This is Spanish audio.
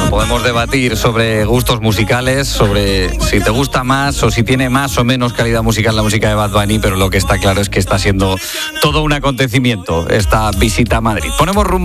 Podemos debatir sobre gustos musicales, sobre si te gusta más o si tiene más o menos calidad musical la música de Bad Bunny, pero lo que está claro es que está siendo todo un acontecimiento esta visita a Madrid. Ponemos rumbo